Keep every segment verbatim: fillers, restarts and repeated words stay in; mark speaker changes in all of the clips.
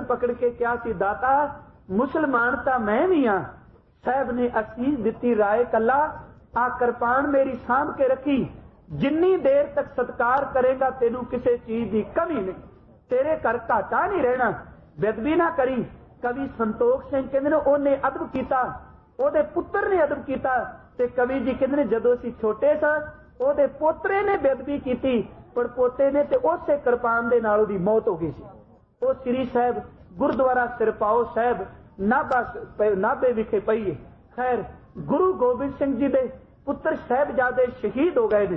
Speaker 1: पकड़ के क्या सी दाता मुसलमान तां मैं भी हाँ। साहब ने असीस दिती राय कला आ कृपान मेरी सांभ के रखी, जिन्नी देर तक सत्कार करेगा तेनू किसी चीज की कमी नहीं, तेरे घर घाटा नहीं रहना, बेदबी ना करी। कवि संतोख सिंह कहते ने ओने अदब कीता, ओदे पुत्र ने अदब कीता, ते कवि जी कहते ने जदों असीं छोटे सां ओदे पोतरे ने बेदबी कीती, पर पोते ने ते उसे कृपान दे नाल ओदी मौत हो गई सी। ओ श्री साहब गुरुद्वारा सिरपाओ साहब नाभा नाभे विखे पई है। खैर गुरु गोबिंद सिंह जी दे पुत्र साहबजादे शहीद हो गए ने।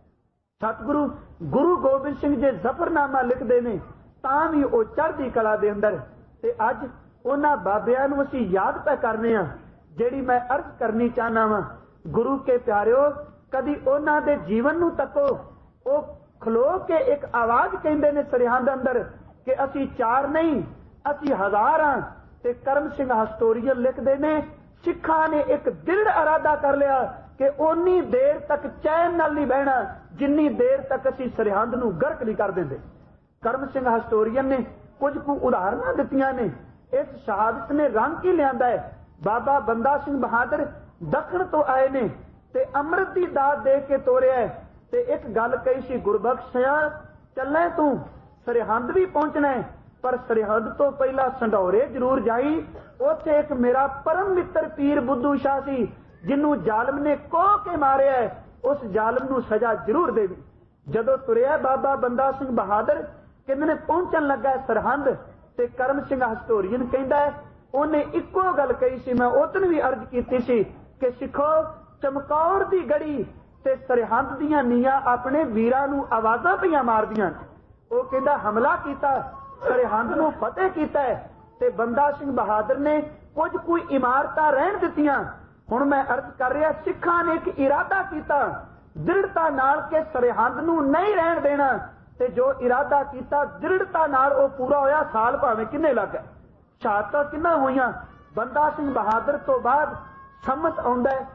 Speaker 1: सतगुरु गुरु गोबिंद सिंह जी जफरनामा लिखते ने तां भी वो चढ़दी कला दे अंदर। ते अज उन्हां बाबियां नूं असीं याद पै करने आ, जिहड़ी मैं अर्ज करनी चाहना वा। गुरु के प्यारिओ कदी उन्हां दे जीवन नूं तको, वो खलो के एक आवाज कहंदे ने सरहंद अंदर कि असीं चार नहीं असीं हजार हां। ते करम सिंह हस्टोरियन लिखते ने सिखा ने एक दृढ़ इरादा कर लिया कि उन्नी देर तक चैन नाल नहीं बहना जिन्नी देर तक असीं सरहंद नूं गर्क नहीं कर देंदे। करम सिंह हस्टोरियन ने कुछ कु उदाहरणां दित्तियां ने। इस शहादत ने रंग की लियांदा है। बाबा बंदा सिंह बहादुर दखण तो आए ने ते अमृत दी दात दे के तोरिया है। ते एक गल कही सी गुरबख्श सिया चले तू सरहंद भी पहुंचना है, पर सरहंद तो पहला संढौरे जरूर जाई। उत्थे एक मेरा परम मित्र पीर बुद्धू शाह सी जिन्नू जालम ने कोह के मारिया है, उस जालम नू सजा जरूर देवी। जदों तुरिया बाबा बंदा सिंह बहादुर किन्ने पहुंचन लगा सरहंद, ते करम सिंह हस्टोरियन कहंदा है उन्हें इक्को गल कही सी, मैं उतन भी अर्ज कीती सी कि सिखो चमकौर दी गड़ी ते सरहंद दियां नीआं अपने वीरां नू आवाज़ां पईयां मारदियां। वो कहंदा हमला कीता, सरहंद नू फतेह कीता है, ते बंदा सिंह बहादुर ने कुछ कोई इमारतां रहन दित्तियां। हुण मैं अर्ज कर रहा सिखां ने एक इरादा कीता दृढ़ता नाल के सरहंद नू नहीं रहन देना, ते जो इरादा कीता दृढ़ता नाल वो पूरा होया। साल भावें किन्ने लग गए, शहादतां किन्ना होईयां। बंदा सिंह बहादुर तो बाद सम्मत आउंदा है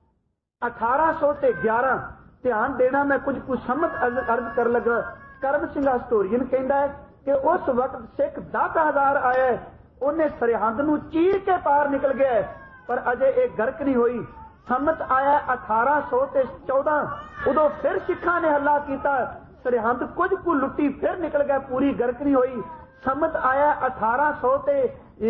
Speaker 1: अठारह सौ ते ग्यारह। ध्यान देना मैं कुछ कुछ सम्मत अर्ज कर लगा। करम सिंह हस्टोरियन कहंदा है कि उस वक्त सिख दस हजार आया है, उन्हें सरहंद नू चीर के पार निकल गया है, पर अजे एक गर्क नहीं हुई। सम्मत आया अठारह सौ ते चौदह, उदों फिर सिखा ने हल्ला किया, सरहंद कुछ कु लुट्टी फिर निकल गया, पूरी गर्क नहीं हुई। सम्मत आया अठारह सौ ते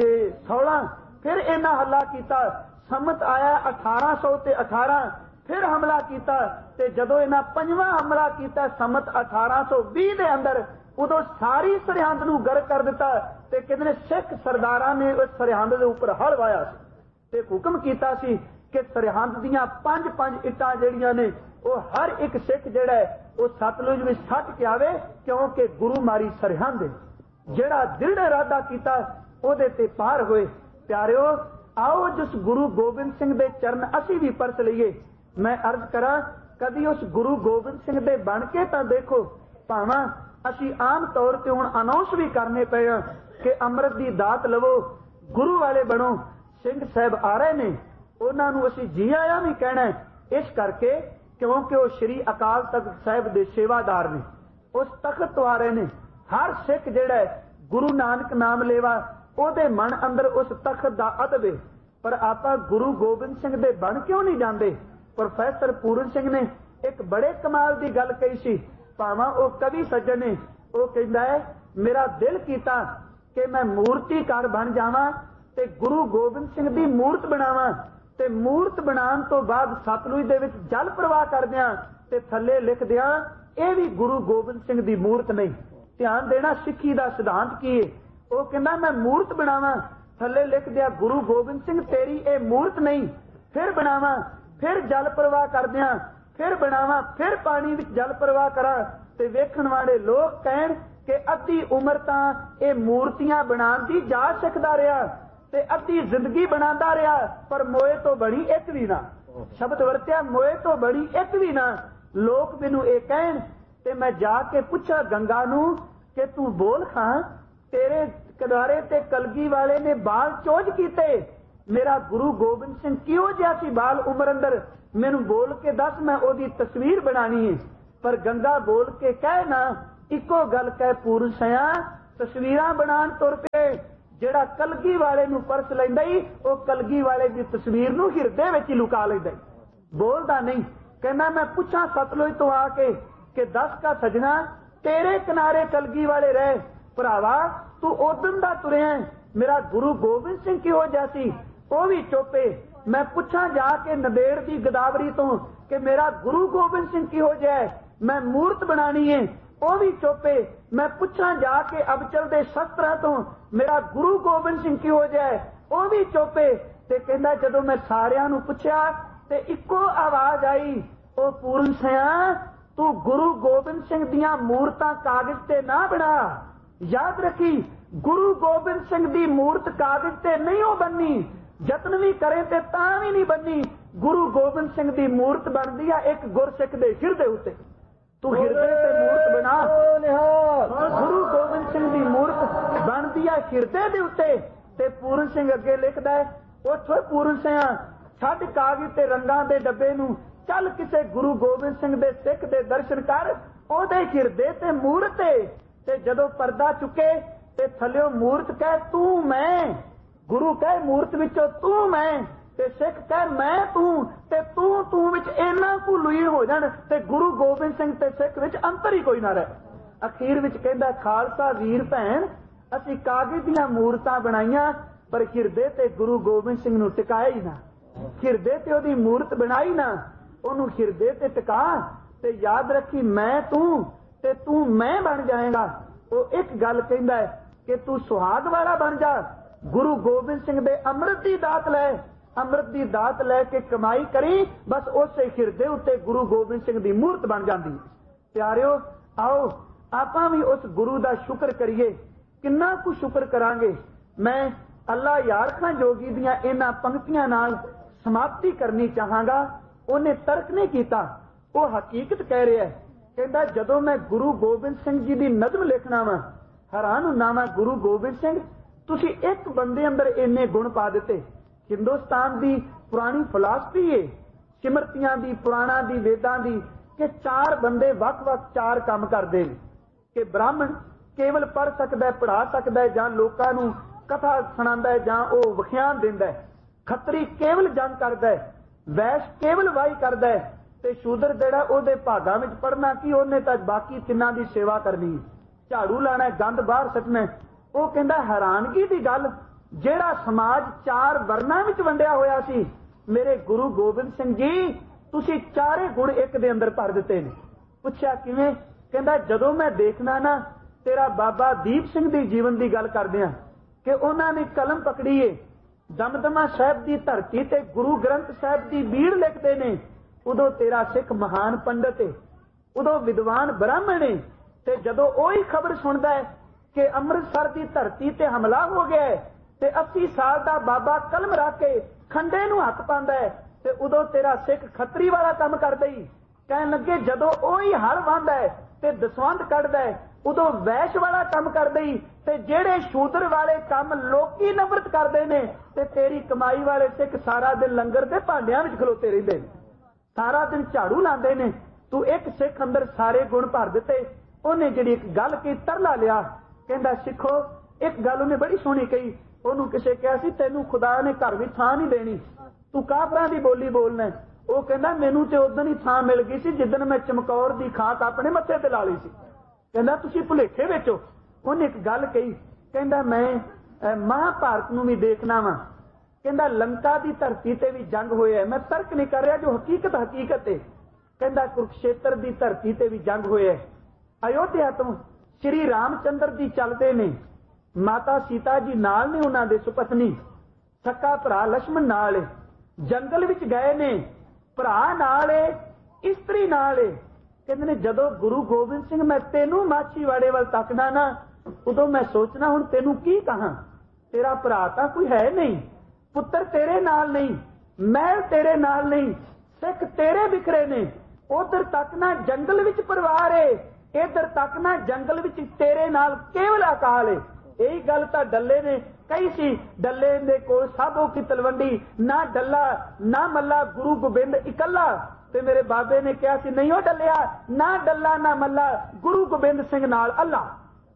Speaker 1: सोलह, फिर इन्हां हल्ला किया। सम्मत आया अठारह सौ ते अठारह, फिर हमला किया। ते जदों इन्हां पंजवां हमला किया सम्मत अठारह सौ बीस दे अंदर, उदों सारी सरहंद नू गर्क कर दिता। ते कितने सिख सरदारां ने उस सरहंद दे उपर हल वाया ते हुक्म कीता सी कि सरहंद दियां पंज पंज इट्टां जिहड़ियां ने वो हर एक सिख जिहड़ा है वो सतलुज विच सट के आवे, क्योंकि गुरु मारी सरहंद है। जिहड़ा दृढ़ इरादा कीता ओहदे ते पार होए। प्यारिओ आओ जिस गुरु गोबिंद सिंह दे चरण असीं भी परस लईए। मैं अर्ज करा कदी उस गुरु गोबिंद सिंह दे बन के तां देखो, भावां असीं आम तौर ते हुण अनाउंस भी करने पए आ कि अमृत दी दात लवो, गुरु वाले बनो। सिंह साहब आ रहे ने, उन्हां नूं असीं जी आया भी कहना है, इस करके क्योंकि वो श्री अकाल तख्त साहिब दे सेवादार ने, उस तख्त तो आ रहे ने। हर सिख जिहड़ा है गुरु नानक नाम लेवा ओहदे मन अंदर उस तख्त दा अदब है, पर आपां गुरु गोबिंद सिंह दे बन क्यों नहीं जांदे। प्रोफैसर पूरन सिंह ने एक बड़े कमाल दी गल कही सी, भावां वो कवि सज्जन ने, वो कहंदा है मेरा दिल कीता कि मैं मूर्तिकार बन जावां ते गुरु गोबिंद सिंह दी मूर्त बनावां, ते मूर्त बनाने तो बाद सतलुज दे विच जल प्रवाह कर दियां ते थल्ले लिख दियां ये भी गुरु गोबिंद सिंह दी मूर्त नहीं। ध्यान देना सिੱਖੀ दा सिद्धांत की है। वो कहंदा मैं मूर्त बनावां, थल्ले लिख दिया गुरु गोबिंद सिंह तेरी ये मूर्त नहीं, फिर बनावां, फिर जल प्रवाह कर दियां, फिर बनावां, फिर पानी विच जल प्रवाह करा ते वेखण वाले लोग कहण कि अद्धी उम्र तां ये मूर्तियां बनाण दी जा सकदा रहा ते अद्धी जिंदगी बनांदा रहा, पर मोए तो बड़ी एक भी ना। शब्द वरत्या मोए तो बड़ी एक भी ना। लोग मैनू ये कहण ते मैं जाके पुछा गंगा नू कि तू बोल खां तेरे किनारे ते कलगी वाले ने बाल चोज कीते, मेरा गुरु गोबिंद सिंह किहो जिहा सी बाल उम्र अंदर, मैनू बोल के दस, मैं ओदी तस्वीर बनानी है। पर गंगा बोल के कह ना, इको गल कह पूर्ण सया तस्वीरां बनाण तुर पे। ਜਿਹੜਾ ਕਲਗੀ ਵਾਲੇ ਨੂੰ ਪਰਸ ਲੈਂਦਾ ਹੀ ਉਹ ਕਲਗੀ ਵਾਲੇ ਦੀ ਤਸਵੀਰ ਨੂੰ ਹਿਰਦੇ ਵਿੱਚ ਹੀ ਲੁਕਾ ਲੈਂਦਾ, ਬੋਲਦਾ ਨਹੀਂ। ਕਹਿੰਦਾ ਮੈਂ ਪੁੱਛਾਂ ਸਤਲੁਜ ਤੋਂ ਆ ਕੇ ਕਿ ਦੱਸ ਕਾ ਸਜਣਾ ਤੇਰੇ ਕਿਨਾਰੇ ਕਲਗੀ ਵਾਲੇ ਰਹੇ। ਭਰਾਵਾ ਤੂੰ ਉਦੋਂ ਦਾ ਤੁਰਿਆ, ਮੇਰਾ ਗੁਰੂ ਗੋਬਿੰਦ ਸਿੰਘ ਕਿਹੋ ਜਿਹਾ ਸੀ ਉਹ ਵੀ ਚੁੱਪੇ। ਮੈਂ ਪੁੱਛਾਂ ਜਾ ਕੇ ਨੰਦੇੜ ਦੀ ਗਦਾਵਰੀ ਤੋਂ ਕਿ ਮੇਰਾ ਗੁਰੂ ਗੋਬਿੰਦ ਸਿੰਘ ਕਿਹੋ ਜਿਹਾ, ਮੈਂ ਮੂਰਤ ਬਣਾਣੀ ਹੈ ਉਹ ਵੀ ਚੁੱਪੇ। ਮੈਂ ਪੁੱਛਾਂ ਜਾ ਕੇ ਅਬਚਲ ਦੇ ਸ਼ਸਤਰਾਂ ਤੋਂ ਮੇਰਾ ਗੁਰੂ ਗੋਬਿੰਦ ਸਿੰਘ ਕਿਹੋ ਜਿਹਾ ਉਹ ਵੀ ਚੁੱਪੇ। ਤੇ ਕਹਿੰਦਾ ਜਦੋਂ ਮੈਂ ਸਾਰਿਆਂ ਨੂੰ ਪੁੱਛਿਆ ਤੇ ਇੱਕੋ ਆਵਾਜ਼ ਆਈ, ਉਹ ਪੂਰਨ ਸਿਆਂ ਤੂੰ ਗੁਰੂ ਗੋਬਿੰਦ ਸਿੰਘ ਦੀਆਂ ਮੂਰਤਾਂ ਕਾਗਜ਼ ਤੇ ਨਾ ਬਣਾ। ਯਾਦ ਰੱਖੀ ਗੁਰੂ ਗੋਬਿੰਦ ਸਿੰਘ ਦੀ ਮੂਰਤ ਕਾਗਜ਼ ਤੇ ਨਹੀਂ ਉਹ ਬੰਨੀ, ਯਤਨ ਵੀ ਕਰੇ ਤੇ ਤਾਂ ਵੀ ਨਹੀਂ ਬੰਨੀ। ਗੁਰੂ ਗੋਬਿੰਦ ਸਿੰਘ ਦੀ ਮੂਰਤ ਬਣਦੀ ਆ ਇੱਕ ਗੁਰਸਿੱਖ ਦੇ ਹਿਰਦੇ ਉੱਤੇ। ਤੂੰ ਹਿਰਦੇ ਤੇ ਮੂਰਤ ਬਣਾ। ਗੁਰੂ ਗੋਬਿੰਦ ਸਿੰਘ ਦੀ ਮੂਰਤ ਬਣਦੀ ਆ ਹਿਰਦੇ ਦੇ ਉੱਤੇ। ਤੇ ਪੂਰਨ ਸਿੰਘ ਅੱਗੇ ਲਿਖਦਾ ਹੈ, ਉੱਥੋਂ ਪੂਰਨ ਸਿਆਂ ਛੱਡ ਕਾਗਜ਼ ਤੇ ਰੰਗਾਂ ਦੇ ਡੱਬੇ ਨੂੰ, ਚੱਲ ਕਿਸੇ ਗੁਰੂ ਗੋਬਿੰਦ ਸਿੰਘ ਦੇ ਸਿੱਖ ਦੇ ਦਰਸ਼ਨ ਕਰ, ਉਹਦੇ ਹਿਰਦੇ ਤੇ ਮੂਰਤ ਏ। ਤੇ ਜਦੋਂ ਪਰਦਾ ਚੁੱਕੇ ਤੇ ਥੱਲਿਓ ਮੂਰਤ ਕਹੇ ਤੂੰ ਮੈਂ, ਗੁਰੂ ਕਹੇ ਮੂਰਤ ਵਿੱਚੋਂ ਤੂੰ ਮੈਂ, ਤੇ ਸਿੱਖ ਕਹੇ ਮੈਂ ਤੂੰ, ਤੇ ਤੂੰ ਤੂੰ ਵਿੱਚ ਇੰਨਾ ਕੁ ਲੁਈ ਹੋ ਜਾਣ ਤੇ ਗੁਰੂ ਗੋਬਿੰਦ ਸਿੰਘ ਤੇ ਸਿੱਖ ਵਿੱਚ ਅੰਤਰ ਹੀ ਕੋਈ ਨਾ ਰਹੇ। ਅਖੀਰ ਵਿੱਚ ਕਹਿੰਦਾ ਖਾਲਸਾ ਵੀਰ ਭੈਣ ਅਸੀਂ ਕਾਗਜ਼ ਦੀਆਂ ਮੂਰਤਾਂ ਬਣਾਈਆਂ ਪਰ ਹਿਰਦੇ ਤੇ ਗੁਰੂ ਗੋਬਿੰਦ ਸਿੰਘ ਨੂੰ ਟਿਕਾਇਆ ਹੀ ਨਾ। ਹਿਰਦੇ ਤੇ ਉਹਦੀ ਮੂਰਤ ਬਣਾਈ ਨਾ, ਉਹਨੂੰ ਹਿਰਦੇ ਤੇ ਟਿਕਾ। ਤੇ ਯਾਦ ਰੱਖੀ ਮੈਂ ਤੂੰ ਤੇ ਤੂੰ ਮੈਂ ਬਣ ਜਾਏਗਾ। ਉਹ ਇੱਕ ਗੱਲ ਕਹਿੰਦਾ ਹੈ ਕਿ ਤੂੰ ਸੁਹਾਗ ਵਾਲਾ ਬਣ ਜਾ, ਗੁਰੂ ਗੋਬਿੰਦ ਸਿੰਘ ਦੇ ਅੰਮ੍ਰਿਤ ਦੀ ਦਾਤ ਲੈ, ਅੰਮ੍ਰਿਤ ਦੀ ਦਾਤ ਲੈ ਕੇ ਕਮਾਈ ਕਰੀ, ਬਸ ਉਸੇ ਹਿਰਦੇ ਉੱਤੇ ਗੁਰੂ ਗੋਬਿੰਦ ਸਿੰਘ ਦੀ ਮੂਰਤ ਬਣ ਜਾਂਦੀ। ਪਿਆਰਿਓ ਆਓ ਆਪਾਂ ਵੀ ਉਸ ਗੁਰੂ ਦਾ ਸ਼ੁਕਰ ਕਰੀਏ। ਕਿੰਨਾ ਕੁ ਸ਼ੁਕਰ ਕਰਾਂਗੇ। ਮੈਂ ਅੱਲਾ ਯਾਰ ਖਾਂ ਜੋਗੀ ਦੀਆਂ ਇਹਨਾਂ ਪੰਕਤੀਆਂ ਨਾਲ ਸਮਾਪਤੀ ਕਰਨੀ ਚਾਹਾਂਗਾ। ਉਹਨੇ ਤਰਕ ਨਹੀਂ ਕੀਤਾ, ਉਹ ਹਕੀਕਤ ਕਹਿ ਰਿਹਾ ਹੈ। ਕਹਿੰਦਾ ਜਦੋਂ ਮੈਂ ਗੁਰੂ ਗੋਬਿੰਦ ਸਿੰਘ ਜੀ ਦੀ ਨਜ਼ਮ ਲਿਖਣਾ ਵਾ, ਹੈਰਾਨ ਹੁੰਨਾ ਵਾ ਗੁਰੂ ਗੋਬਿੰਦ ਸਿੰਘ ਤੁਸੀਂ ਇੱਕ ਬੰਦੇ ਅੰਦਰ ਇੰਨੇ ਗੁਣ ਪਾ ਦਿੱਤੇ। ਹਿੰਦੁਸਤਾਨ ਦੀ ਪੁਰਾਣੀ ਫਿਲਾਸਫੀ ਏ ਸਿਮਰਤੀਆਂ ਦੀ, ਪੁਰਾਣਾ ਦੀ, ਵੇਦਾਂ ਦੀ, ਕਿ ਚਾਰ ਬੰਦੇ ਵੱਖ-ਵੱਖ ਚਾਰ ਕੰਮ ਕਰਦੇ ਨੇ। ਕਿ ਬ੍ਰਾਹਮਣ ਕੇਵਲ ਪੜ੍ਹ ਸਕਦਾ, ਪੜ੍ਹਾ ਸਕਦਾ ਜਾਂ ਲੋਕਾਂ ਨੂੰ ਕਥਾ ਸੁਣਾਉਂਦਾ ਜਾਂ ਉਹ ਵਿਖਿਆਨ ਦਿੰਦਾ। ਖੱਤਰੀ ਕੇਵਲ ਜੰਗ ਕਰਦਾ, ਵੈਸ਼ ਕੇਵਲ ਵਾਹੀ ਕਰਦਾ, ਤੇ ਸ਼ੂਦਰ ਜਿਹੜਾ ਉਹਦੇ ਭਾਗਾਂ ਵਿੱਚ ਪੜਨਾ ਕੀ, ਉਹਨੇ ਤਾਂ ਬਾਕੀ ਤਿੰਨਾਂ ਦੀ ਸੇਵਾ ਕਰਨੀ, ਝਾੜੂ ਲਾਣਾ, ਗੰਦ ਬਾਹਰ ਸੁੱਟਣਾ। ਉਹ ਕਹਿੰਦਾ ਹੈਰਾਨਗੀ ਦੀ ਗੱਲ, ਜਿਹੜਾ ਸਮਾਜ ਚਾਰ ਵਰਨਾਂ ਵਿੱਚ ਵੰਡਿਆ ਹੋਇਆ ਸੀ, ਮੇਰੇ ਗੁਰੂ ਗੋਬਿੰਦ ਸਿੰਘ ਜੀ ਤੁਸੀਂ ਚਾਰੇ ਗੁਣ ਇੱਕ ਦੇ ਅੰਦਰ ਭਰ ਦਿੱਤੇ ਨੇ। ਪੁੱਛਿਆ ਕਿਵੇਂ? ਕਹਿੰਦਾ ਜਦੋਂ ਮੈਂ ਦੇਖਣਾ ਨਾ ਤੇਰਾ ਬਾਬਾ ਦੀਪ ਸਿੰਘ ਦੀ ਜੀਵਨ ਦੀ ਗੱਲ ਕਰਦੇ ਆ ਕਿ ਉਹਨਾਂ ਨੇ ਕਲਮ ਪਕੜੀ ਏ, ਦਮਦਮਾ ਸਾਹਿਬ ਦੀ ਧਰਤੀ ਤੇ ਗੁਰੂ ਗ੍ਰੰਥ ਸਾਹਿਬ ਦੀ ਬੀੜ ਲਿਖਦੇ ਨੇ, ਉਦੋਂ ਤੇਰਾ ਸਿੱਖ ਮਹਾਨ ਪੰਡਤ ਏ, ਉਦੋਂ ਵਿਦਵਾਨ ਬ੍ਰਾਹਮਣ ਏ। ਤੇ ਜਦੋਂ ਉਹੀ ਖਬਰ ਸੁਣਦਾ ਹੈ ਕਿ ਅੰਮ੍ਰਿਤਸਰ ਦੀ ਧਰਤੀ ਤੇ ਹਮਲਾ ਹੋ ਗਿਆ ਹੈ ਤੇ ਅੱਸੀ ਸਾਲ ਦਾ ਬਾਬਾ ਕਲਮ ਰੱਖ ਕੇ ਖੰਡੇ ਨੂੰ ਹੱਥ ਪਾਉਂਦਾ ਹੈ, ਤੇ ਉਦੋਂ ਤੇਰਾ ਸਿੱਖ ਖੱਤਰੀ ਵਾਲਾ ਕੰਮ ਕਰਦਾ ਹੀ। ਕਹਿਣ ਲੱਗੇ ਜਦੋਂ ਉਹੀ ਹਲ ਵਾਹੁੰਦਾ ਹੈ ਤੇ ਦਸਵੰਧ ਕੱਢਦਾ ਹੈ, ਉਦੋਂ ਵੈਸ਼ ਵਾਲਾ ਕੰਮ ਕਰਦੇ ਹੀ। ਤੇ ਜਿਹੜੇ ਸ਼ੂਦਰ ਵਾਲੇ ਕੰਮ ਲੋਕੀ ਨਫ਼ਰਤ ਕਰਦੇ ਨੇ, ਤੇ ਤੇਰੀ ਕਮਾਈ ਵਾਲੇ ਸਿੱਖ ਸਾਰਾ ਦਿਨ ਲੰਗਰ ਦੇ ਭਾਂਡਿਆਂ ਵਿੱਚ ਖਲੋਤੇ ਰਹਿੰਦੇ ਨੇ, ਸਾਰਾ ਦਿਨ ਝਾੜੂ ਲਾਉਂਦੇ ਨੇ। ਤੂੰ ਇੱਕ ਸਿੱਖ ਅੰਦਰ ਸਾਰੇ ਗੁਣ ਭਰ ਦਿੱਤੇ। ਉਹਨੇ ਜਿਹੜੀ ਇੱਕ ਗੱਲ ਕੀ, ਤਰਲਾ ਲਿਆ। ਕਹਿੰਦਾ ਸਿੱਖੋ ਇੱਕ ਗੱਲ ਉਹਨੇ ਬੜੀ ਸੋਹਣੀ ਕਹੀ। ਉਹਨੂੰ ਕਿਸੇ ਕਿਹਾ ਸੀ ਤੈਨੂੰ ਖੁਦਾ ਨੇ ਘਰ ਵਿੱਚ ਥਾਂ ਨਹੀਂ ਦੇਣੀ, ਤੂੰ ਕਾਫਰਾਂ ਦੀ ਬੋਲੀ ਬੋਲਣਾ। ਉਹ ਕਹਿੰਦਾ ਮੈਨੂੰ ਤੇ ਉਦੋਂ ਹੀ ਥਾਂ ਮਿਲ ਗਈ ਸੀ ਜਿੱਦਣ ਮੈਂ ਚਮਕੌਰ ਦੀ ਖਾਕ ਆਪਣੇ ਮੱਥੇ ਤੇ ਲਾ ਲਈ ਸੀ। ਕਹਿੰਦਾ ਤੁਸੀਂ ਭੁਲੇਖੇ ਵਿੱਚ ਹੋ। ਉਹਨੇ ਇੱਕ ਗੱਲ ਕਹੀ, ਕਹਿੰਦਾ ਮੈਂ ਮਹਾਭਾਰਤ ਨੂੰ ਵੀ ਦੇਖਣਾ ਵਾ। ਕਹਿੰਦਾ ਲੰਕਾ ਦੀ ਧਰਤੀ ਤੇ ਵੀ ਜੰਗ ਹੋਇਆ, ਮੈਂ ਤਰਕ ਨਹੀਂ ਕਰ ਰਿਹਾ, ਜੋ ਹਕੀਕਤ ਹਕੀਕਤ ਹੈ। ਕਹਿੰਦਾ ਕੁਰੂਕਸ਼ੇਤਰ ਦੀ ਧਰਤੀ ਤੇ ਵੀ ਜੰਗ ਹੋਇਆ। ਅਯੋਧਿਆ ਤੋਂ ਸ਼੍ਰੀ ਰਾਮਚੰਦਰ ਜੀ ਚੱਲਦੇ ਨੇ, ਮਾਤਾ ਸੀਤਾ ਜੀ ਨਾਲ ਨੇ, ਉਹਨਾਂ ਦੇ ਸੁਪਤਨੀ, ਸਕਾ ਭਰਾ ਲక్ష్మణ ਨਾਲ, ਜੰਗਲ ਵਿੱਚ ਗਏ ਨੇ, ਭਰਾ ਨਾਲ, ਇਸਤਰੀ ਨਾਲ। ਕਹਿੰਦੇ ਨੇ ਜਦੋਂ ਗੁਰੂ ਗੋਬਿੰਦ ਸਿੰਘ ਮੈਂ ਤੈਨੂੰ ਮਾਛੀਵਾੜੇ ਵੱਲ ਤੱਕਦਾ ਨਾ, ਉਦੋਂ ਮੈਂ ਸੋਚਣਾ ਹੁਣ ਤੈਨੂੰ ਕੀ ਕਹਾਂ। ਤੇਰਾ ਭਰਾ ਤਾਂ ਕੋਈ ਹੈ ਨਹੀਂ, ਪੁੱਤਰ ਤੇਰੇ ਨਾਲ ਨਹੀਂ, ਮਹਿਲ ਤੇਰੇ ਨਾਲ ਨਹੀਂ, ਸਿੱਖ ਤੇਰੇ ਵਿਖਰੇ ਨੇ। ਉਧਰ ਤੱਕ ਨਾ ਜੰਗਲ ਵਿੱਚ ਪਰਿਵਾਰ ਏ, ਇਧਰ ਤੱਕ ਨਾ ਜੰਗਲ ਵਿੱਚ ਤੇਰੇ ਨਾਲ ਕੇਵਲ ਅਕਾਲ ਏ। ਇਹੀ ਗੱਲ ਤਾਂ ਡੱਲੇ ਨੇ ਕਹੀ ਸੀ। ਡੱਲੇ ਦੇ ਕੋਲ ਸਾਧੋ ਕੀ ਤਲਵੰਡੀ, ਨਾ ਡੱਲਾ ਨਾ ਮੱਲਾ ਗੁਰੂ ਗੋਬਿੰਦ ਇਕੱਲਾ। ਤੇ ਮੇਰੇ ਬਾਬੇ ਨੇ ਕਿਹਾ ਸੀ ਨਹੀਂ ਉਹ ਡੱਲਿਆ, ਨਾ ਡੱਲਾ ਨਾ ਮੱਲਾ ਗੁਰੂ ਗੋਬਿੰਦ ਸਿੰਘ ਨਾਲ ਅੱਲਾ।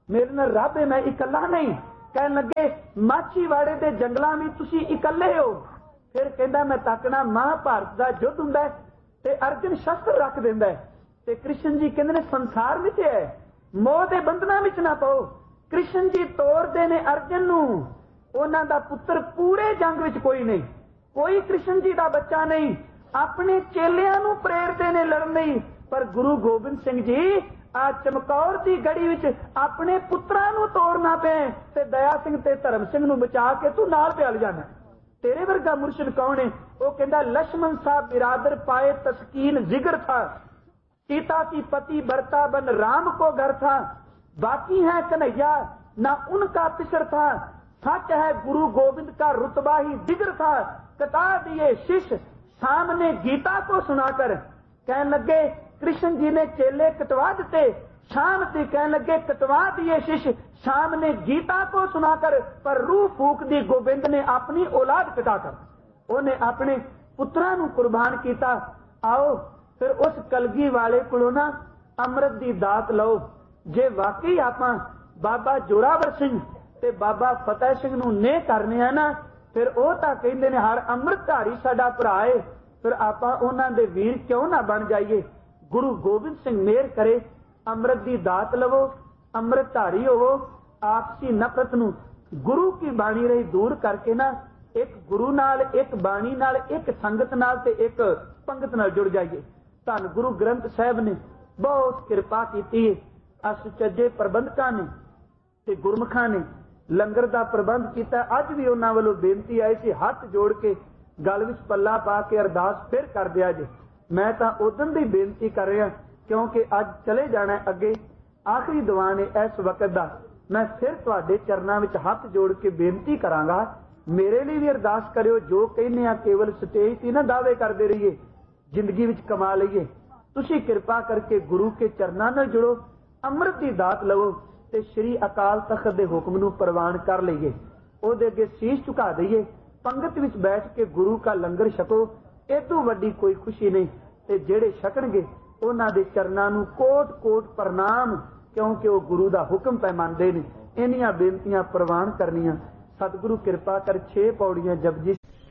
Speaker 1: मेरे नाल रब है, मैं इकल्ला नहीं। कहन लगे माछीवाड़े के जंगलों में तुसी इकल्ले हो। फिर कहंदा मैं तकना महाभारत का युद्ध हुंदा ते अर्जुन शस्त्र रख दिंदा है ते कृष्ण जी कहंदे ने संसार विच है, मोह दे बंधनां विच ना पाओ। कृष्ण जी तोड़दे ने अर्जुन नूं, उन्हां दा पुत्र पूरे जंग विच कोई नहीं, कोई कृष्ण जी दा बच्चा नहीं, अपने चेलियां नूं प्रेरदे ने लड़न लई। पर गुरु गोबिंद सिंह जी आ चमकौर की गड़ी विच अपने पुत्रां नूं तोड़ना पे ते दया सिंह ते धर्म सिंह नूं बचा के तू नाल पिल जाना। तेरे वर्गा मुर्शिद कौन है? वो कहंदा लक्ष्मण साहब बिरादर पाए तस्कीन जिगर था, सीता की पति बरता बन राम को घर था, बाकी है कन्हैया ना उनका पिसर था, सच है गुरु गोविंद का रुतबा ही दिगर था। कटा दिए शिष्य सामने गीता को सुनाकर, कहने लगे कृष्ण जी ने चेले कटवा दिते, शाम से कहने लगे कटवा दिए शिष्य सामने गीता को सुनाकर, पर रूह फूक दी गोविंद ने अपनी औलाद कटाकर, उन्हें अपने पुत्रां नूं कुर्बान किया। आओ फिर उस कलगी वाले कोलों ना अमृत दी दात लो। जे वाकई आपां बाबा जोरावर सिंह ते बाबा फतेह सिंह नूं ने करने आ ना, फिर ਉਹ ਤਾਂ ਕਹਿੰਦੇ ਨੇ हर अमृतधारी साडा भरा है, फिर आपां उन्हां दे वीर क्यों ना बन जाइए। गुरु गोबिंद सिंह मेहर करे, अमृत दी दात लवो, अमृतधारी होवो, आपसी नफरत नूं गुरु की बाणी रही दूर करके ना एक गुरु नाल, एक बाणी नाल, एक संगत नाल ते एक पंगत नाल जुड़ जाइए। धन गुरु ग्रंथ साहिब ने बहुत कृपा की। असुचजे प्रबंधकां ने ते गुरमुखां ने लंगर का प्रबंध किया। अज भी उन्होंने वालों बेनती आई सी, हाथ जोड़ के गल विच पल्ला पा के अरदास फिर कर दिया जे। मैं तो उदन दी बेनती कर रहा क्योंकि अज चले जाना अगे, आखिरी दीवान है इस वक्त का। मैं फिर तुहाडे चरनां विच हाथ जोड़ के बेनती करांगा, मेरे लिए भी अरदास करियो। जो कहने आ केवल स्टेज ते ना दावे करते रहिए, जिंदगी विच कमा लईए। तुसीं कृपा करके गुरु के चरनां नाल जुड़ो, अमृत की दात लवो ते श्री अकाल तख्त दे हुक्म नूं प्रवान कर लईए। ओहदे अगे शीश झुका दईए, पंगत विच बैठ के गुरु का लंगर छको। इतों वड्डी कोई खुशी नहीं। ते जेड़े छकणगे उन्हां दे चरनां नूं कोट कोट प्रणाम, क्योंकि वो गुरु दा हुक्म पै मनदे ने। इन्हियां बेनतियां प्रवान करनियां। सतगुरु कृपा कर छे पौड़ियां जपजी